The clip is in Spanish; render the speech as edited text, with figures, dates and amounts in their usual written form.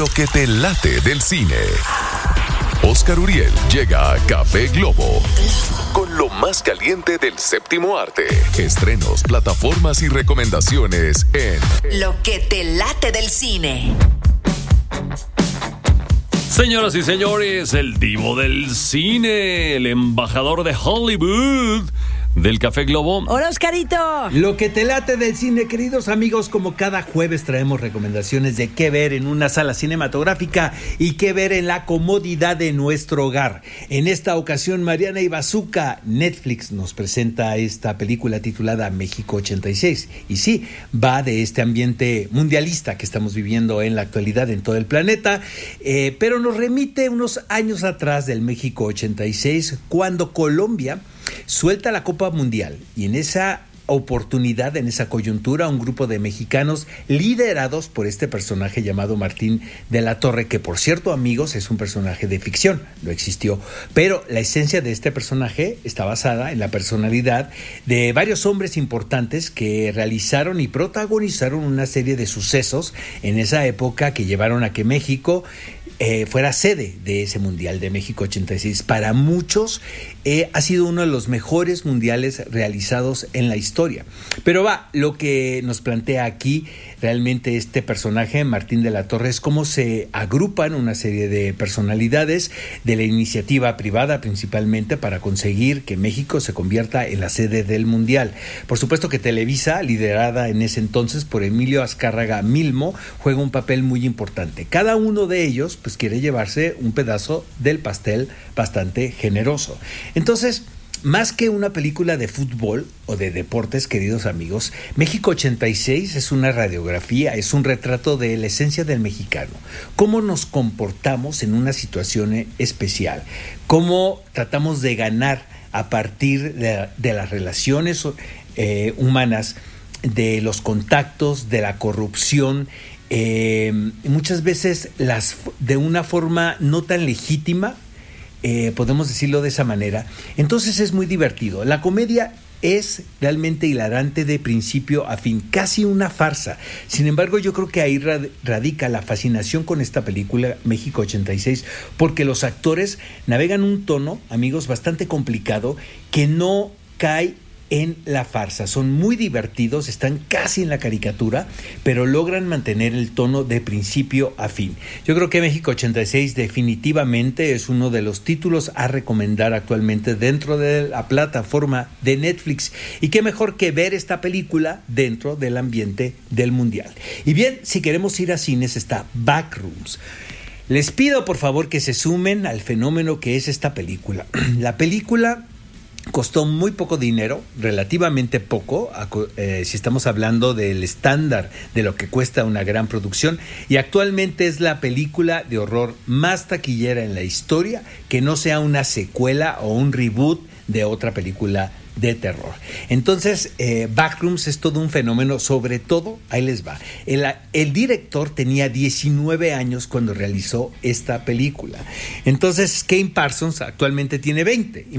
lo que te late del cine. Oscar Uriel llega a Café Globo con lo más caliente del séptimo arte. Estrenos, plataformas y recomendaciones en Lo que te late del cine. Señoras y señores, el divo del cine, el embajador de Hollywood del Café Globo. Hola, Oscarito. Lo que te late del cine, queridos amigos, como cada jueves traemos recomendaciones de qué ver en una sala cinematográfica y qué ver en la comodidad de nuestro hogar. En esta ocasión, Mariana Ibazuca, Netflix nos presenta esta película titulada México 86. Y sí, va de este ambiente mundialista que estamos viviendo en la actualidad en todo el planeta, pero nos remite unos años atrás del México 86, cuando Colombia suelta la Copa Mundial, y en esa oportunidad, en esa coyuntura, un grupo de mexicanos liderados por este personaje llamado Martín de la Torre, que por cierto, amigos, es un personaje de ficción, no existió, pero la esencia de este personaje está basada en la personalidad de varios hombres importantes que realizaron y protagonizaron una serie de sucesos en esa época que llevaron a que México fuera sede de ese Mundial de México 86. Para muchos ha sido uno de los mejores mundiales realizados en la historia. Pero lo que nos plantea aquí realmente este personaje, Martín de la Torre, es cómo se agrupan una serie de personalidades de la iniciativa privada principalmente para conseguir que México se convierta en la sede del Mundial. Por supuesto que Televisa, liderada en ese entonces por Emilio Azcárraga Milmo, juega un papel muy importante. Cada uno de ellos pues quiere llevarse un pedazo del pastel bastante generoso. Entonces, más que una película de fútbol o de deportes, queridos amigos, México 86 es una radiografía, es un retrato de la esencia del mexicano. Cómo nos comportamos en una situación especial, cómo tratamos de ganar a partir de las relaciones humanas, de los contactos, de la corrupción, muchas veces de una forma no tan legítima, podemos decirlo de esa manera. Entonces es muy divertido. La comedia es realmente hilarante de principio a fin, casi una farsa. Sin embargo, yo creo que ahí radica la fascinación con esta película México 86, porque los actores navegan un tono, amigos, bastante complicado, que no cae en la farsa. Son muy divertidos, están casi en la caricatura, pero logran mantener el tono de principio a fin. Yo creo que México 86 definitivamente es uno de los títulos a recomendar actualmente dentro de la plataforma de Netflix. Y qué mejor que ver esta película dentro del ambiente del Mundial. Y bien, si queremos ir a cines, está Backrooms. Les pido por favor que se sumen al fenómeno que es esta película. La película costó muy poco dinero, relativamente poco, si estamos hablando del estándar de lo que cuesta una gran producción, y actualmente es la película de horror más taquillera en la historia, que no sea una secuela o un reboot de otra película de terror. Entonces, Backrooms es todo un fenómeno, sobre todo, ahí les va. El director tenía 19 años cuando realizó esta película. Entonces, Kane Parsons actualmente tiene 20.